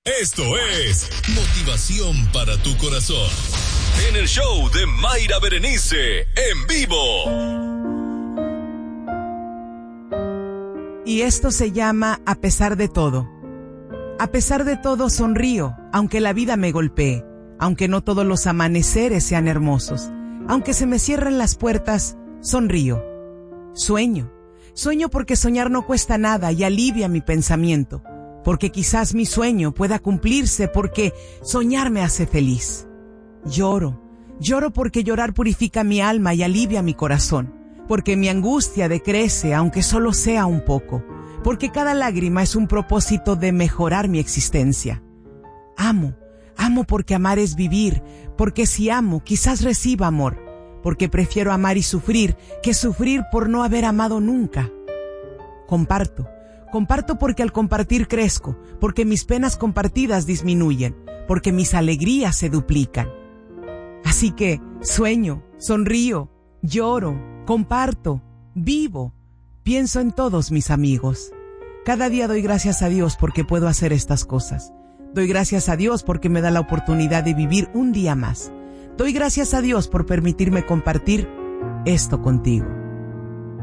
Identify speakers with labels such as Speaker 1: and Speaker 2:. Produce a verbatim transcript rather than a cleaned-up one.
Speaker 1: Esto es motivación para tu corazón. En el show de Mayra Berenice, en vivo.
Speaker 2: Y esto se llama A pesar de todo. A pesar de todo sonrío, aunque la vida me golpee, aunque no todos los amaneceres sean hermosos, aunque se me cierren las puertas, sonrío. Sueño, sueño porque soñar no cuesta nada y alivia mi pensamiento, porque quizás mi sueño pueda cumplirse, porque soñar me hace feliz. Lloro, lloro porque llorar purifica mi alma y alivia mi corazón, porque mi angustia decrece aunque solo sea un poco, porque cada lágrima es un propósito de mejorar mi existencia. Amo, amo porque amar es vivir, porque si amo quizás reciba amor, porque prefiero amar y sufrir que sufrir por no haber amado nunca. Comparto. Comparto porque al compartir crezco, porque mis penas compartidas disminuyen, porque mis alegrías se duplican. Así que sueño, sonrío, lloro, comparto, vivo, pienso en todos mis amigos. Cada día doy gracias a Dios porque puedo hacer estas cosas. Doy gracias a Dios porque me da la oportunidad de vivir un día más. Doy gracias a Dios por permitirme compartir esto contigo.